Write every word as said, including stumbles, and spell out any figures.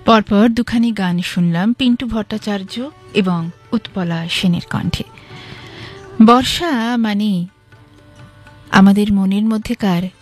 পরপর দুখানি গান শুনলাম পিন্টু ভট্টাচার্য এবং উৎপলা সেনের কণ্ঠে। বর্ষা মানে আমাদের মনের মধ্যেকার